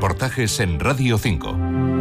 Reportajes en Radio 5.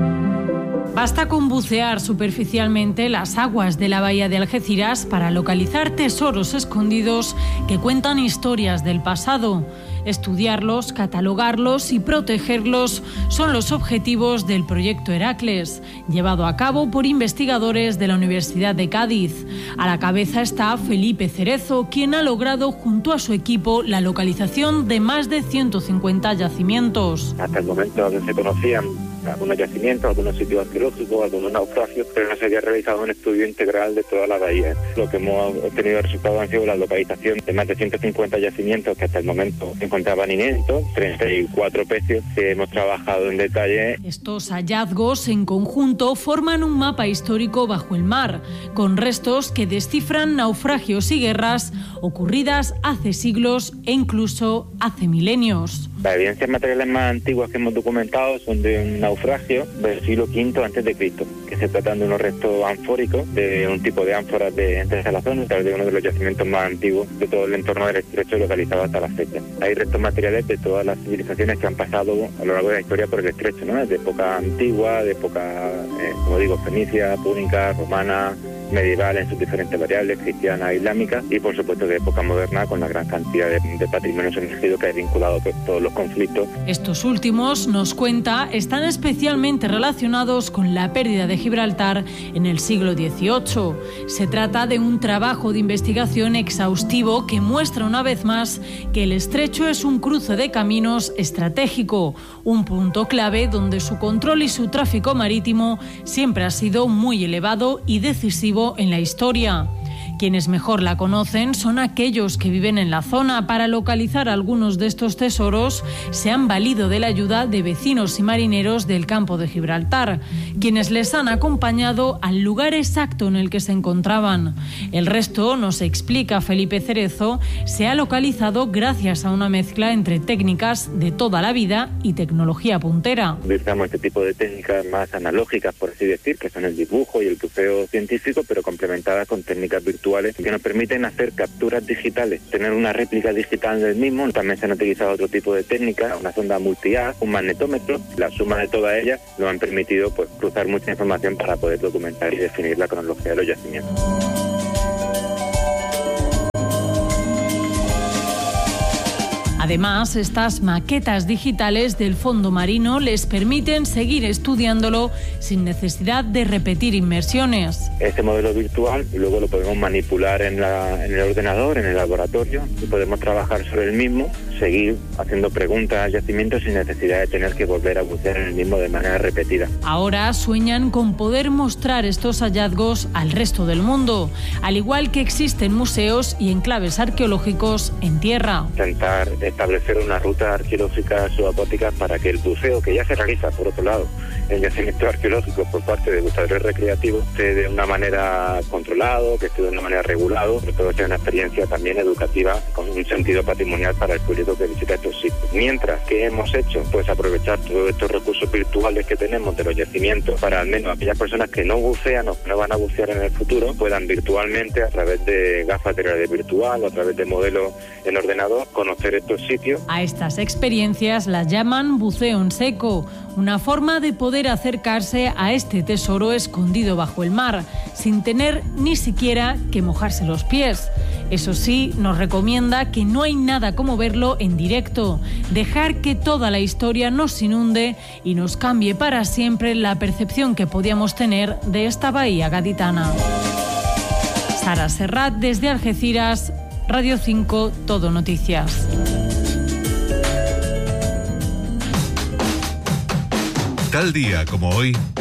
Basta con bucear superficialmente las aguas de la bahía de Algeciras para localizar tesoros escondidos que cuentan historias del pasado. Estudiarlos, catalogarlos y protegerlos son los objetivos del proyecto Heracles, llevado a cabo por investigadores de la Universidad de Cádiz. A la cabeza está Felipe Cerezo, quien ha logrado junto a su equipo la localización de más de 150 yacimientos. Hasta el momento no se conocían algunos yacimientos, algunos sitios arqueológicos, algunos naufragios, pero no se había realizado un estudio integral de toda la bahía. Lo que hemos obtenido de resultados han sido la localización de más de 150 yacimientos que hasta el momento se encontraban inéditos, 34 pecios que hemos trabajado en detalle. Estos hallazgos en conjunto forman un mapa histórico bajo el mar, con restos que descifran naufragios y guerras ocurridas hace siglos e incluso hace milenios. Las evidencias materiales más antiguas que hemos documentado son de un naufragio del siglo V a.C., que se tratan de unos restos anfóricos, de un tipo de ánforas de salazón, de uno de los yacimientos más antiguos de todo el entorno del estrecho localizado hasta la fecha. Hay restos materiales de todas las civilizaciones que han pasado a lo largo de la historia por el estrecho, ¿no? De época antigua, de época, fenicia, púnica, romana, medieval en sus diferentes variables, cristiana, islámica, y por supuesto de época moderna con la gran cantidad de patrimonio sumergido que ha vinculado todos los conflictos. Estos últimos, nos cuenta, están especialmente relacionados con la pérdida de Gibraltar en el siglo XVIII. Se trata de un trabajo de investigación exhaustivo que muestra una vez más que el estrecho es un cruce de caminos estratégico, un punto clave donde su control y su tráfico marítimo siempre ha sido muy elevado y decisivo en la historia. Quienes mejor la conocen son aquellos que viven en la zona. Para localizar algunos de estos tesoros se han valido de la ayuda de vecinos y marineros del campo de Gibraltar, quienes les han acompañado al lugar exacto en el que se encontraban. El resto, nos explica Felipe Cerezo, se ha localizado gracias a una mezcla entre técnicas de toda la vida y tecnología puntera. Utilizamos este tipo de técnicas más analógicas, por así decir, que son el dibujo y el buceo científico, pero complementadas con técnicas virtuales que nos permiten hacer capturas digitales, tener una réplica digital del mismo. También se han utilizado otro tipo de técnicas, una sonda multi-haz, un magnetómetro. La suma de todas ellas nos han permitido cruzar mucha información para poder documentar y definir la cronología de los yacimientos. Además, estas maquetas digitales del fondo marino les permiten seguir estudiándolo sin necesidad de repetir inmersiones. Este modelo virtual luego lo podemos manipular en el ordenador, en el laboratorio, y podemos trabajar sobre el mismo, seguir haciendo preguntas al yacimiento sin necesidad de tener que volver a bucear en el mismo de manera repetida. Ahora sueñan con poder mostrar estos hallazgos al resto del mundo, al igual que existen museos y enclaves arqueológicos en tierra. Intentar establecer una ruta arqueológica subacuática para que el buceo, que ya se realiza por otro lado en yacimientos arqueológicos por parte de buceadores recreativos, esté de una manera controlado, que esté de una manera regulado, pero todo sea una experiencia también educativa con un sentido patrimonial para el público que visita estos sitios. Mientras que hemos hecho, aprovechar todos estos recursos virtuales que tenemos de los yacimientos para al menos aquellas personas que no bucean o que no van a bucear en el futuro puedan virtualmente, a través de gafas de realidad virtual o a través de modelos en ordenador, conocer estos sitios. A estas experiencias las llaman buceo en seco, una forma de poder acercarse a este tesoro escondido bajo el mar, sin tener ni siquiera que mojarse los pies. Eso sí, nos recomienda que no hay nada como verlo en directo, dejar que toda la historia nos inunde y nos cambie para siempre la percepción que podíamos tener de esta bahía gaditana. Sara Serrat, desde Algeciras, Radio 5, Todo Noticias. Tal día como hoy...